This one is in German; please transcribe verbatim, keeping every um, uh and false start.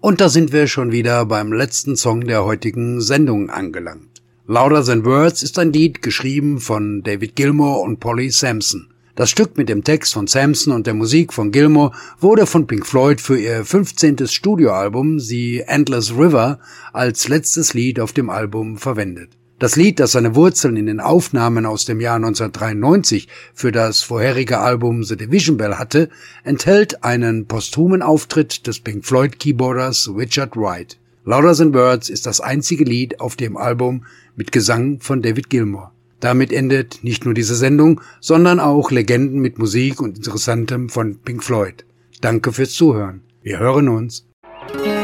Und da sind wir schon wieder beim letzten Song der heutigen Sendung angelangt. Louder Than Words ist ein Lied, geschrieben von David Gilmour und Polly Samson. Das Stück mit dem Text von Samson und der Musik von Gilmour wurde von Pink Floyd für ihr fünfzehntes Studioalbum The Endless River als letztes Lied auf dem Album verwendet. Das Lied, das seine Wurzeln in den Aufnahmen aus dem Jahr neunzehnhundertdreiundneunzig für das vorherige Album The Division Bell hatte, enthält einen posthumen Auftritt des Pink Floyd Keyboarders Richard Wright. Louder Than Words ist das einzige Lied auf dem Album mit Gesang von David Gilmour. Damit endet nicht nur diese Sendung, sondern auch Legenden mit Musik und Interessantem von Pink Floyd. Danke fürs Zuhören. Wir hören uns.